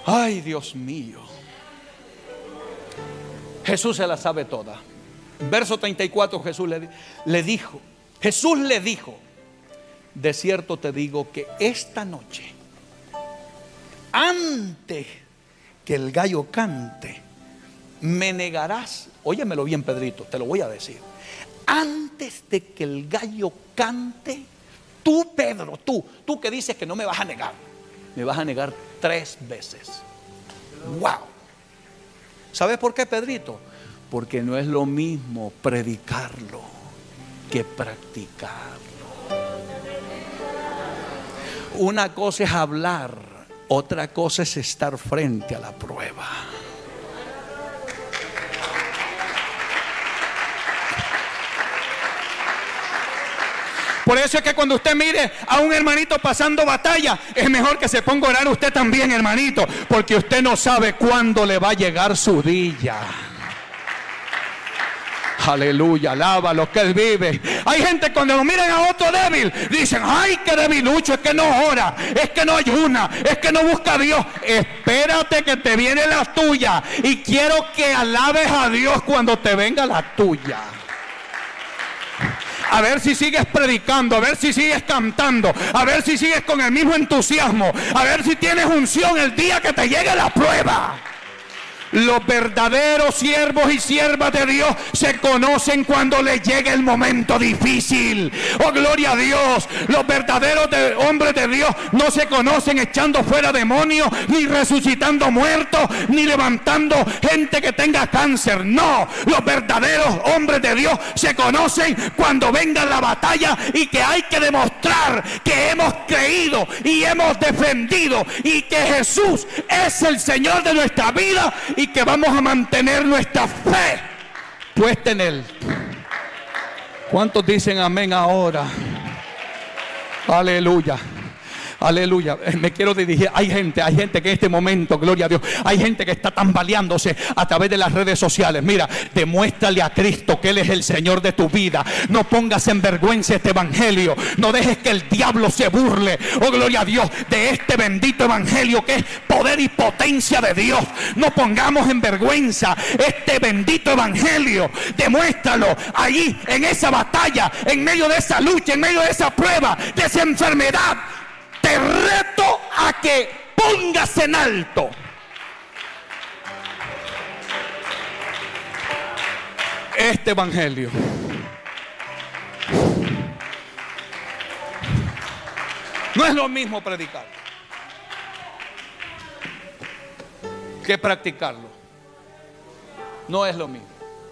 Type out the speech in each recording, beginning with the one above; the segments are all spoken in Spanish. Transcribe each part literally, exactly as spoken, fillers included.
Ay, Dios mío. Jesús se la sabe toda. Verso treinta y cuatro, Jesús le, le dijo, Jesús le dijo: de cierto te digo que esta noche, antes que el gallo cante, me negarás. Óyemelo bien, Pedrito, te lo voy a decir. Antes de que el gallo cante, tú, Pedro, tú, tú que dices que no me vas a negar, me vas a negar tres veces. Wow. ¿Sabes por qué, Pedrito? Porque no es lo mismo predicarlo que practicarlo. Una cosa es hablar, otra cosa es estar frente a la prueba. Por eso es que cuando usted mire a un hermanito pasando batalla, es mejor que se ponga a orar usted también, hermanito, porque usted no sabe cuándo le va a llegar su día. Aleluya, alaba lo que Él vive. Hay gente cuando lo miran a otro débil, dicen: ay, qué debilucho, es que no ora, es que no ayuna, es que no busca a Dios. Espérate que te viene la tuya, y quiero que alabes a Dios cuando te venga la tuya. A ver si sigues predicando, a ver si sigues cantando, a ver si sigues con el mismo entusiasmo, a ver si tienes unción el día que te llegue la prueba. Los verdaderos siervos y siervas de Dios se conocen cuando les llegue el momento difícil. Oh, gloria a Dios. Los verdaderos de, hombres de Dios no se conocen echando fuera demonios, ni resucitando muertos, ni levantando gente que tenga cáncer. No, los verdaderos hombres de Dios se conocen cuando venga la batalla y que hay que demostrar que hemos creído y hemos defendido y que Jesús es el Señor de nuestra vida, y que vamos a mantener nuestra fe puesta en Él. ¿Cuántos dicen amén ahora? Aleluya. Aleluya. Me quiero dirigir. Hay gente, hay gente que en este momento, gloria a Dios, hay gente que está tambaleándose a través de las redes sociales. Mira, demuéstrale a Cristo que Él es el Señor de tu vida. No pongas en vergüenza este evangelio. No dejes que el diablo se burle, oh gloria a Dios, de este bendito evangelio que es poder y potencia de Dios. No pongamos en vergüenza este bendito evangelio. Demuéstralo allí en esa batalla, en medio de esa lucha, en medio de esa prueba, de esa enfermedad. Te reto a que pongas en alto este evangelio. No es lo mismo predicarlo que practicarlo. No es lo mismo.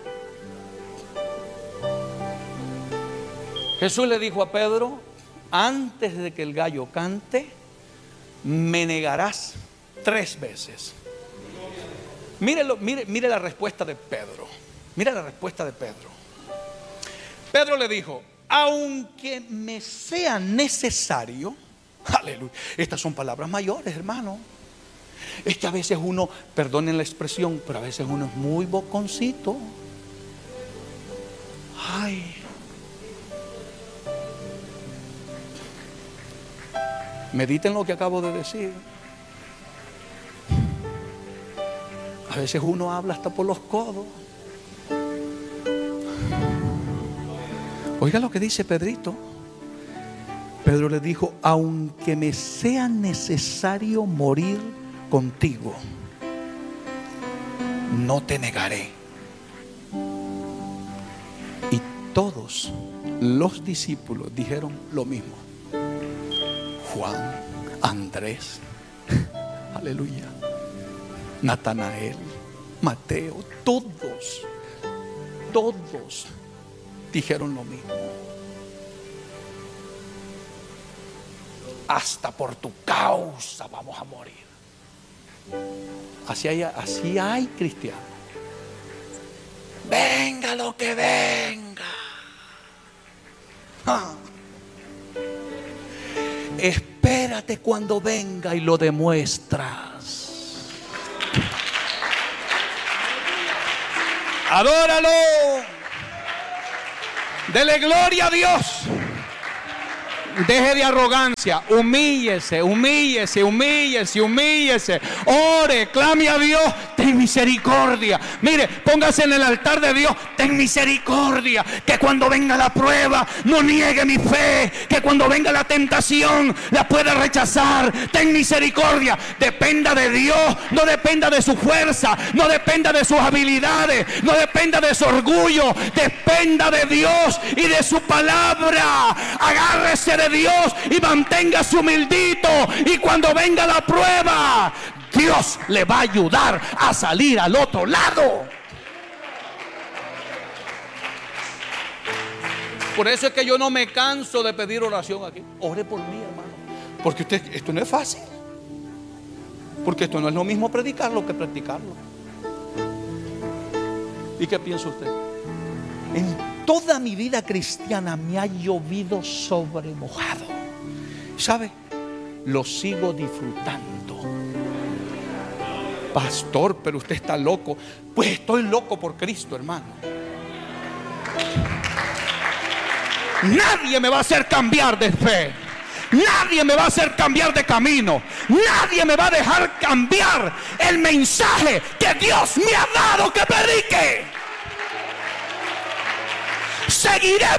Jesús le dijo a Pedro: antes de que el gallo cante, me negarás tres veces. Mírelo, mire, mire la respuesta de Pedro. Mira la respuesta de Pedro. Pedro le dijo: aunque me sea necesario. Aleluya. Estas son palabras mayores, hermano. Es que a veces uno, perdonen la expresión, pero a veces uno es muy boconcito. Ay. Mediten lo que acabo de decir. A veces uno habla hasta por los codos. Oiga lo que dice Pedrito. Pedro le dijo: aunque me sea necesario morir contigo, no te negaré. Y todos los discípulos dijeron lo mismo. Juan, Andrés, aleluya, Natanael, Mateo, todos, todos dijeron lo mismo. Hasta por tu causa vamos a morir. Así hay, así hay cristianos. Venga lo que venga. Ah. Espérate cuando venga y lo demuestras. Adóralo. Dele gloria a Dios. Deje de arrogancia, humíllese, humíllese, humíllese, humíllese. Ore, clame a Dios, ten misericordia. Mire, póngase en el altar de Dios, ten misericordia. Que cuando venga la prueba, no niegue mi fe. Que cuando venga la tentación, la pueda rechazar. Ten misericordia. Dependa de Dios, no dependa de su fuerza, no dependa de sus habilidades, no dependa de su orgullo. Dependa de Dios y de su palabra. Agárrese de Dios y manténgase humildito, y cuando venga la prueba, Dios le va a ayudar a salir al otro lado. Por eso es que yo no me canso de pedir oración aquí. Ore por mí, hermano, porque usted, esto no es fácil, porque esto no es lo mismo predicarlo que practicarlo. ¿Y qué piensa usted? En toda mi vida cristiana me ha llovido sobre mojado. ¿Sabe? Lo sigo disfrutando. Pastor, pero usted está loco. Pues estoy loco por Cristo, hermano. Nadie me va a hacer cambiar de fe. Nadie me va a hacer cambiar de camino. Nadie me va a dejar cambiar el mensaje que Dios me ha dado que predique. Seguiré